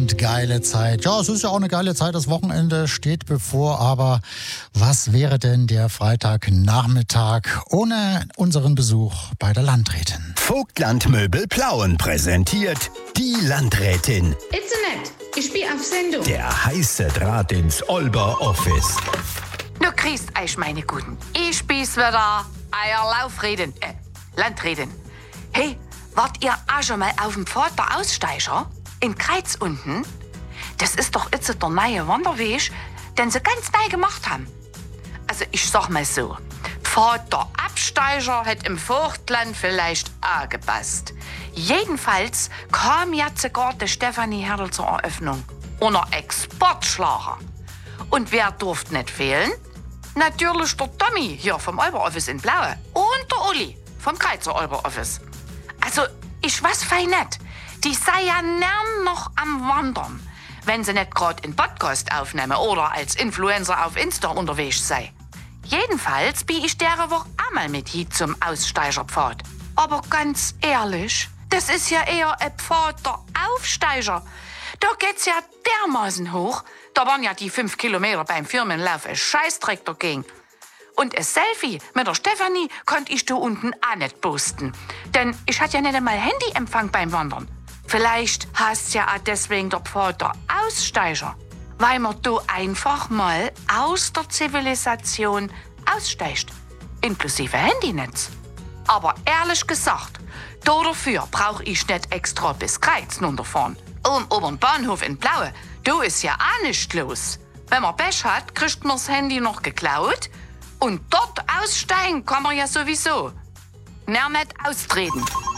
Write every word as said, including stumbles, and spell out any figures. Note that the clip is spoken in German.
und geile Zeit. Ja, es ist ja auch eine geile Zeit. Das Wochenende steht bevor. Aber was wäre denn der Freitagnachmittag ohne unseren Besuch bei der Landrätin? Vogtlandmöbel Plauen präsentiert die Landrätin. Itzenet, ich bin auf Sendung. Der heiße Draht ins Olber Office. Du kriegst euch, meine Guten. Ich bin's wieder, euer Laufreden, äh, Landrätin. Hey, wart ihr auch schon mal auf dem Pfad der Aussteiger? In Kreiz unten? Das ist doch jetzt der neue Wanderweg, den sie ganz neu gemacht haben. Also ich sag mal so, Pfad der Absteiger hat im Vogtland vielleicht auch gepasst. Jedenfalls kam jetzt sogar die Stefanie Hertel zur Eröffnung. Unser Exportschlager. Und wer durfte nicht fehlen? Natürlich der Tommy hier vom Olber Office in Blaue und der Uli vom Kreizer Olber Office. Also, ich weiß fein nicht. Die sei ja gern noch am Wandern, wenn sie nicht gerade in Podcast aufnehmen oder als Influencer auf Insta unterwegs sei. Jedenfalls bin ich der Woche einmal mit hin zum Aussteigerpfad. Aber ganz ehrlich, das ist ja eher ein Pfad der Aufsteiger. Da geht's ja dermaßen hoch. Da waren ja die fünf Kilometer beim Firmenlauf ein Scheißdreck dagegen. Und ein Selfie mit der Stefanie konnte ich da unten auch nicht posten. Denn ich hatte ja nicht einmal Handyempfang beim Wandern. Vielleicht heißt's ja auch deswegen der Pfad der Aussteiger. Weil man da einfach mal aus der Zivilisation aussteigt. Inklusive Handynetz. Aber ehrlich gesagt, da dafür brauche ich nicht extra bis Kreiz runterfahren. Um oben Bahnhof in Blaue, da ist ja auch nichts los. Wenn man Pech hat, kriegt man das Handy noch geklaut. Und dort aussteigen kann man ja sowieso. Mehr nicht austreten.